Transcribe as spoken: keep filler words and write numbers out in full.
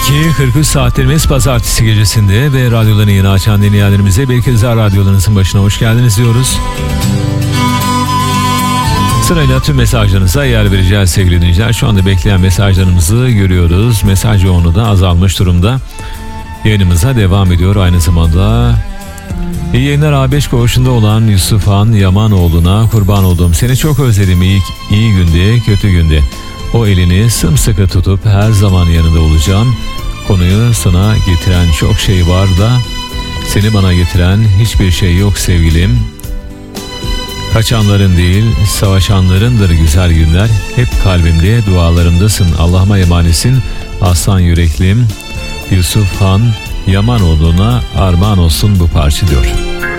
iki kırk üç saatlerimiz pazartesi gecesinde ve radyolarını yeni açan dinleyenlerimize bir kez daha radyolarınızın başına hoş geldiniz diyoruz. Sırayla tüm mesajlarınıza yer vereceğiz sevgili dinleyiciler. Şu anda bekleyen mesajlarımızı görüyoruz. Mesaj yoğunluğu da azalmış durumda. Yayınımıza devam ediyor aynı zamanda. İyi yayınlar A beş koğuşunda olan Yusufhan Yamanoğlu'na kurban olduğum. Seni çok özledim iyi, iyi günde kötü günde. O elini sımsıkı tutup her zaman yanında olacağım. Konuyu sana getiren çok şey var da seni bana getiren hiçbir şey yok sevgilim. Kaçanların değil savaşanlarındır güzel günler. Hep kalbimde dualarımdasın. Allah'ıma emanetsin aslan yüreklim. Yusufhan Yamanoğlu'na armağan olsun bu parça diyor.